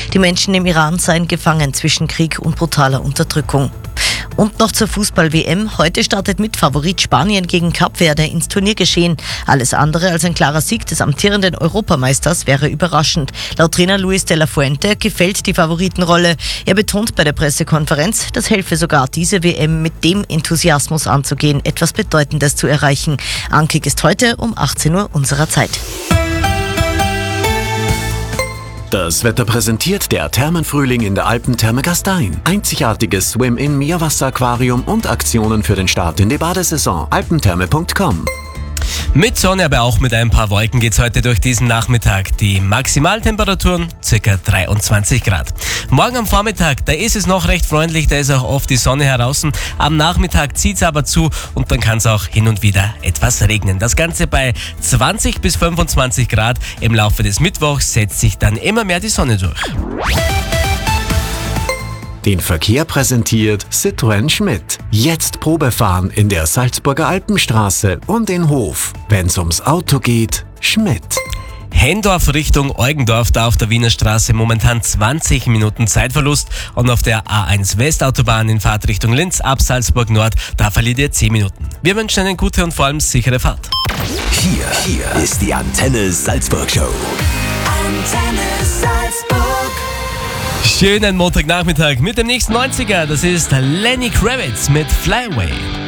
Die Menschen im Iran seien gefangen zwischen Krieg und brutaler Unterdrückung. Und noch zur Fußball-WM. Heute startet mit Favorit Spanien gegen Kap Verde ins Turniergeschehen. Alles andere als ein klarer Sieg des amtierenden Europameisters wäre überraschend. Laut Trainer Luis de la Fuente gefällt die Favoritenrolle. Er betont bei der Pressekonferenz, das helfe sogar, diese WM mit dem Enthusiasmus anzugehen, etwas Bedeutendes zu erreichen. Ankick ist heute um 18 Uhr unserer Zeit. Das Wetter präsentiert der Thermenfrühling in der Alpentherme Gastein. Einzigartiges Swim-In-Meerwasser-Aquarium und Aktionen für den Start in die Badesaison. alpentherme.com. Mit Sonne, aber auch mit ein paar Wolken geht's heute durch diesen Nachmittag. Die Maximaltemperaturen ca. 23 Grad. Morgen am Vormittag, da ist es noch recht freundlich, da ist auch oft die Sonne heraus. Am Nachmittag zieht's aber zu und dann kann es auch hin und wieder etwas regnen. Das Ganze bei 20 bis 25 Grad. Im Laufe des Mittwochs setzt sich dann immer mehr die Sonne durch. Den Verkehr präsentiert Citroën Schmidt. Jetzt Probefahren in der Salzburger Alpenstraße und in Hof. Wenn's ums Auto geht, Schmidt. Hendorf Richtung Eugendorf, da auf der Wiener Straße momentan 20 Minuten Zeitverlust und auf der A1 Westautobahn in Fahrtrichtung Linz ab Salzburg Nord, da verliert ihr 10 Minuten. Wir wünschen eine gute und vor allem sichere Fahrt. Hier ist die Antenne Salzburg Show. Antenne Salzburg. Schönen Montagnachmittag mit dem nächsten 90er. Das ist Lenny Kravitz mit Fly Away.